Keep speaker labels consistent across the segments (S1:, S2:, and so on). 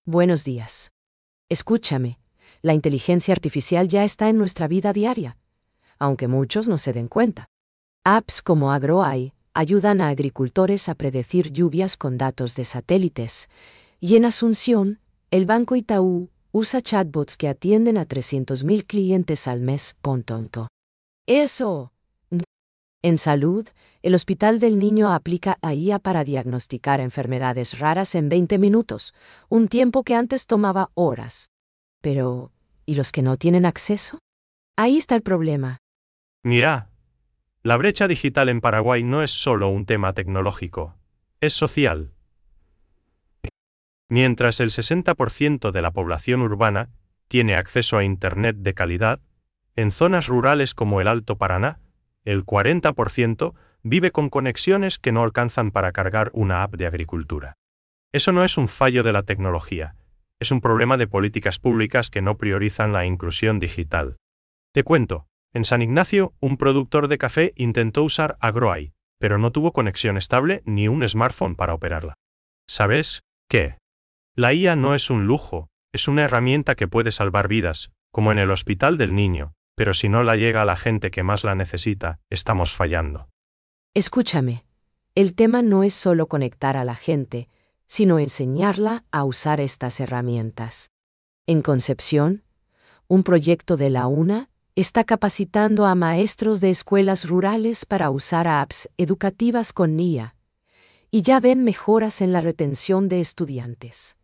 S1: Buenos días. Escúchame, la inteligencia artificial ya está en nuestra vida diaria, aunque muchos no se den cuenta. Apps como AgroAI ayudan a agricultores a predecir lluvias con datos de satélites, y en Asunción, el Banco Itaú usa chatbots que atienden a 300.000 clientes al mes. Eso. En salud, el Hospital del Niño aplica a IA para diagnosticar enfermedades raras en 20 minutos, un tiempo que antes tomaba horas. Pero, ¿y los que no tienen acceso? Ahí está el problema.
S2: Mira, la brecha digital en Paraguay no es solo un tema tecnológico, es social. Mientras el 60% de la población urbana tiene acceso a Internet de calidad, en zonas rurales como el Alto Paraná, el 40% vive con conexiones que no alcanzan para cargar una app de agricultura. Eso no es un fallo de la tecnología, es un problema de políticas públicas que no priorizan la inclusión digital. Te cuento, en San Ignacio, un productor de café intentó usar AgroAI, pero no tuvo conexión estable ni un smartphone para operarla. ¿Sabes qué? La IA no es un lujo, es una herramienta que puede salvar vidas, como en el Hospital del Niño, pero si no la llega a la gente que más la necesita, estamos fallando.
S1: Escúchame, el tema no es solo conectar a la gente, sino enseñarla a usar estas herramientas. En Concepción, un proyecto de la UNA está capacitando a maestros de escuelas rurales para usar apps educativas con IA, y ya ven mejoras en la retención de estudiantes.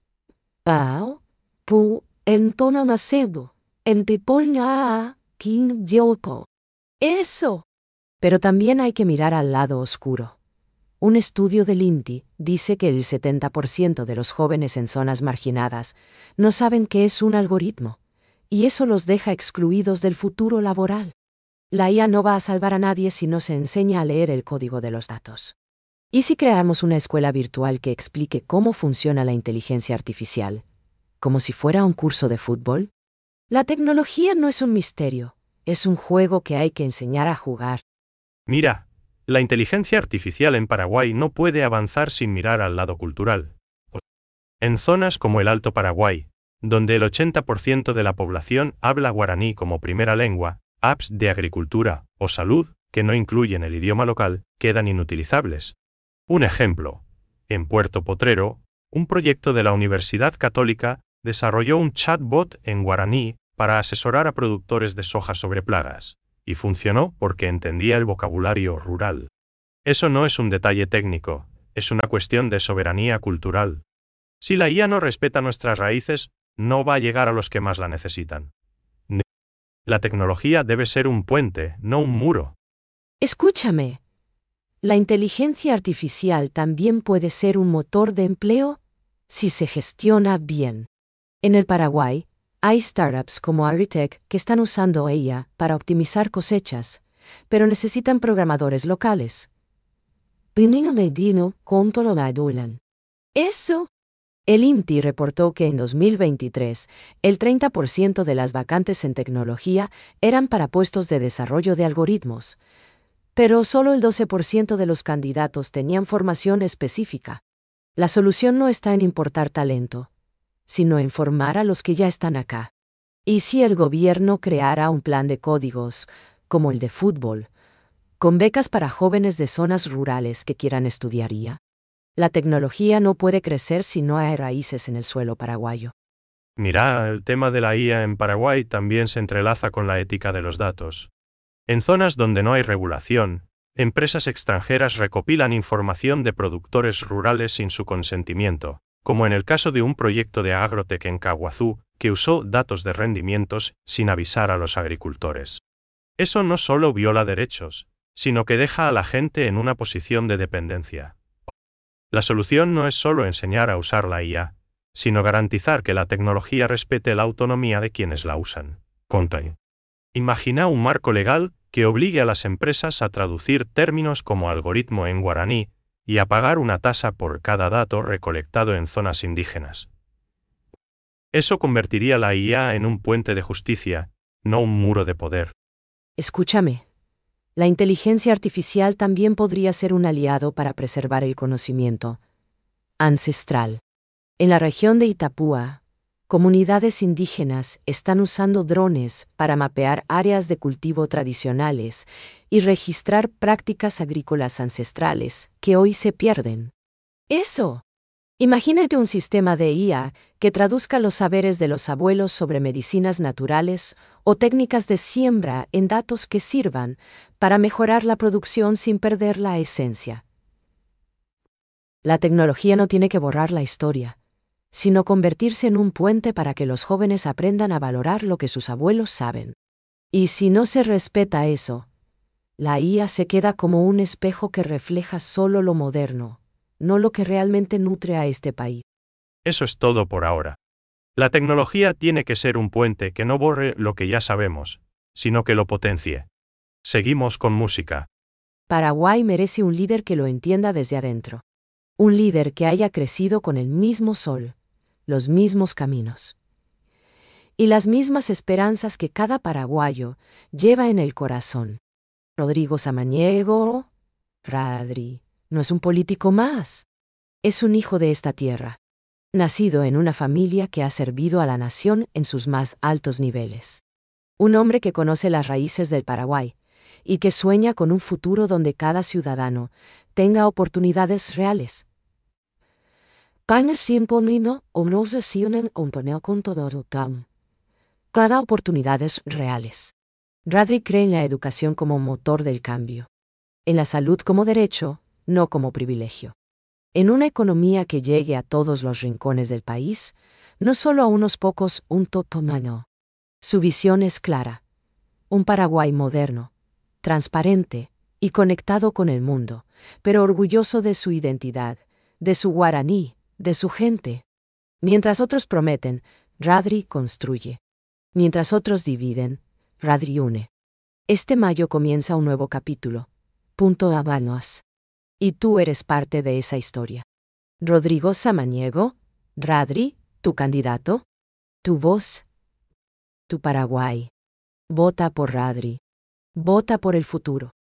S1: Eso. Pero también hay que mirar al lado oscuro. Un estudio del INTI dice que el 70% de los jóvenes en zonas marginadas no saben qué es un algoritmo, y eso los deja excluidos del futuro laboral. La IA no va a salvar a nadie si no se enseña a leer el código de los datos. ¿Y si creamos una escuela virtual que explique cómo funciona la inteligencia artificial, como si fuera un curso de fútbol? La tecnología no es un misterio, es un juego que hay que enseñar a jugar.
S2: Mira, la inteligencia artificial en Paraguay no puede avanzar sin mirar al lado cultural. En zonas como el Alto Paraguay, donde el 80% de la población habla guaraní como primera lengua, apps de agricultura o salud, que no incluyen el idioma local, quedan inutilizables. Un ejemplo, en Puerto Potrero, un proyecto de la Universidad Católica desarrolló un chatbot en guaraní para asesorar a productores de soja sobre plagas, y funcionó porque entendía el vocabulario rural. Eso no es un detalle técnico, es una cuestión de soberanía cultural. Si la IA no respeta nuestras raíces, no va a llegar a los que más la necesitan. La tecnología debe ser un puente, no un muro.
S1: Escúchame. La inteligencia artificial también puede ser un motor de empleo si se gestiona bien. En el Paraguay, hay startups como Agritech que están usando ella para optimizar cosechas, pero necesitan programadores locales. Eso. El INTI reportó que en 2023, el 30% de las vacantes en tecnología eran para puestos de desarrollo de algoritmos, pero solo el 12% de los candidatos tenían formación específica. La solución no está en importar talento, sino en formar a los que ya están acá. ¿Y si el gobierno creara un plan de códigos, como el de fútbol, con becas para jóvenes de zonas rurales que quieran estudiar IA? La tecnología no puede crecer si no hay raíces en el suelo paraguayo.
S2: Mira, el tema de la IA en Paraguay también se entrelaza con la ética de los datos. En zonas donde no hay regulación, empresas extranjeras recopilan información de productores rurales sin su consentimiento, como en el caso de un proyecto de Agrotech en Caguazú, que usó datos de rendimientos sin avisar a los agricultores. Eso no solo viola derechos, sino que deja a la gente en una posición de dependencia. La solución no es solo enseñar a usar la IA, sino garantizar que la tecnología respete la autonomía de quienes la usan. Imagina un marco legal que obligue a las empresas a traducir términos como algoritmo en guaraní y a pagar una tasa por cada dato recolectado en zonas indígenas. Eso convertiría la IA en un puente de justicia, no un muro de poder.
S1: Escúchame. La inteligencia artificial también podría ser un aliado para preservar el conocimiento ancestral. En la región de Itapúa, comunidades indígenas están usando drones para mapear áreas de cultivo tradicionales y registrar prácticas agrícolas ancestrales que hoy se pierden. ¡Eso! Imagínate un sistema de IA que traduzca los saberes de los abuelos sobre medicinas naturales o técnicas de siembra en datos que sirvan para mejorar la producción sin perder la esencia. La tecnología no tiene que borrar la historia, sino convertirse en un puente para que los jóvenes aprendan a valorar lo que sus abuelos saben. Y si no se respeta eso, la IA se queda como un espejo que refleja solo lo moderno, no lo que realmente nutre a este país.
S2: Eso es todo por ahora. La tecnología tiene que ser un puente que no borre lo que ya sabemos, sino que lo potencie. Seguimos con música.
S1: Paraguay merece un líder que lo entienda desde adentro. Un líder que haya crecido con el mismo sol, los mismos caminos y las mismas esperanzas que cada paraguayo lleva en el corazón. Rodrigo Samaniego, Radri, no es un político más. Es un hijo de esta tierra, nacido en una familia que ha servido a la nación en sus más altos niveles. Un hombre que conoce las raíces del Paraguay y que sueña con un futuro donde cada ciudadano tenga oportunidades reales. Cada oportunidades reales. Radri cree en la educación como motor del cambio. En la salud como derecho, no como privilegio. En una economía que llegue a todos los rincones del país, no solo a unos pocos, un totomano. Su visión es clara. Un Paraguay moderno, transparente y conectado con el mundo, pero orgulloso de su identidad, de su guaraní, de su gente. Mientras otros prometen, Radri construye. Mientras otros dividen, Radri une. Este mayo comienza un nuevo capítulo. Punto Habanos. Y tú eres parte de esa historia. Rodrigo Samaniego, Radri, tu candidato, tu voz, tu Paraguay. Vota por Radri. Vota por el futuro.